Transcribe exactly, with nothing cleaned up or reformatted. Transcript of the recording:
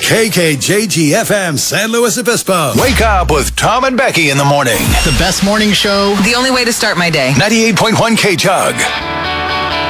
K K J G F M San Luis Obispo. Wake up with Tom and Becky in the morning. The best morning show. The only way to start my day. ninety-eight point one K J U G.